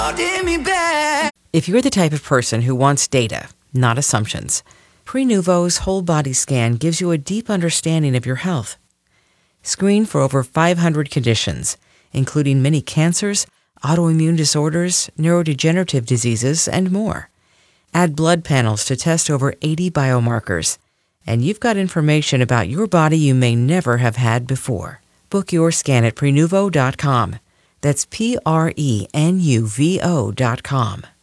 holding me back. If you're the type of person who wants data, not assumptions, Prenuvo's whole body scan gives you a deep understanding of your health. Screen for over 500 conditions, including many cancers, autoimmune disorders, neurodegenerative diseases, and more. Add blood panels to test over 80 biomarkers, and you've got information about your body you may never have had before. Book your scan at Prenuvo.com. That's Prenuvo.com.